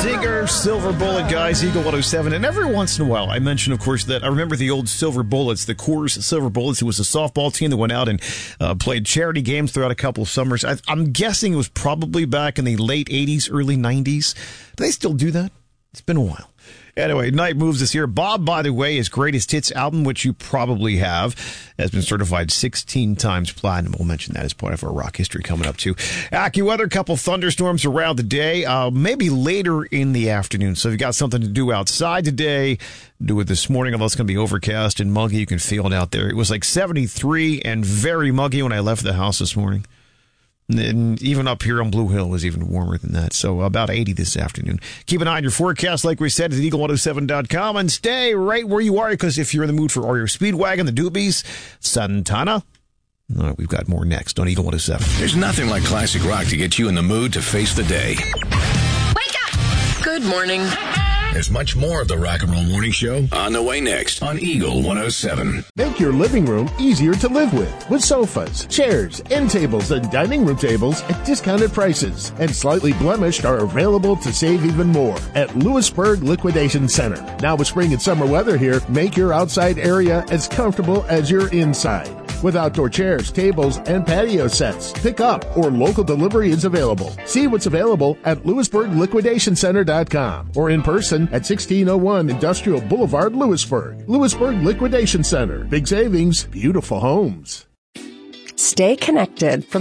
Seeger, Silver Bullet guys, Eagle 107. And every once in a while, I mention, of course, that I remember the old Silver Bullets, the Coors Silver Bullets. It was a softball team that went out and played charity games throughout a couple of summers. I'm guessing it was probably back in the late 80s, early 90s. Do they still do that? It's been a while. Anyway, Night Moves is here. Bob, by the way, his greatest hits album, which you probably have, has been certified 16 times platinum. We'll mention that as part of our rock history coming up, too. AccuWeather, a couple thunderstorms around the day, maybe later in the afternoon. So if you got something to do outside today, do it this morning, although it's going to be overcast and muggy. You can feel it out there. It was like 73 and very muggy when I left the house this morning. And even up here on Blue Hill was even warmer than that. So about 80 this afternoon. Keep an eye on your forecast, like we said, at eagle107.com. And stay right where you are, because if you're in the mood for Oreo Speedwagon, the Doobies, Santana, we've got more next on Eagle 107. There's nothing like classic rock to get you in the mood to face the day. Wake up! Good morning. There's much more of the Rock and Roll Morning Show on the way next on Eagle 107. Make your living room easier to live with sofas, chairs, end tables, and dining room tables at discounted prices. And slightly blemished are available to save even more at Lewisburg Liquidation Center. Now with spring and summer weather here, make your outside area as comfortable as your inside. With outdoor chairs, tables, and patio sets. Pick up or local delivery is available. See what's available at LewisburgLiquidationCenter.com or in person at 1601 Industrial Boulevard, Lewisburg. Lewisburg Liquidation Center. Big savings, beautiful homes. Stay connected from